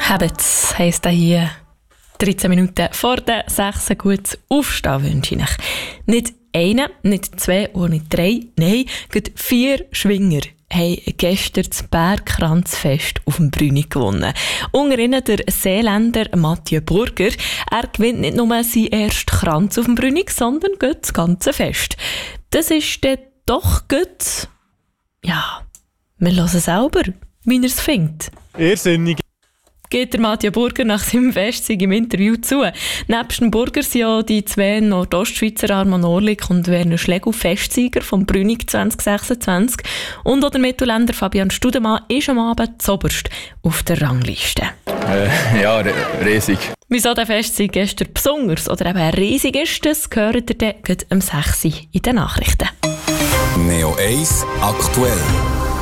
Habits heisst hier 13 Minuten vor der 6 Uhr gutes Aufstehen wünsche ich euch. Nicht einen, nicht zwei und nicht drei, nein, gerade 4 Schwinger haben gestern das Bergkranzfest auf dem Brünig gewonnen. Unter ihnen der Seeländer Mathieu Burger. Er gewinnt nicht nur seinen ersten Kranz auf dem Brünig, sondern das ganze Fest. Das ist dann doch gut. Ja, wir hören selber, wie er es findet. Irrsinnig. Geht der Mathieu Burger nach seinem Festsieg im Interview zu. Nebst dem Burger sind ja die 2 Nordostschweizer Arman Orlik und Werner Schlegel Festsieger vom Brünig 2026. Und auch der Mittelländer Fabian Studemann ist am Abend zuoberst auf der Rangliste. Ja, riesig. Wieso der Festsieg gestern besonders oder eben riesig ist, das hört ihr dann am 6 Uhr in den Nachrichten. Neo 1 aktuell.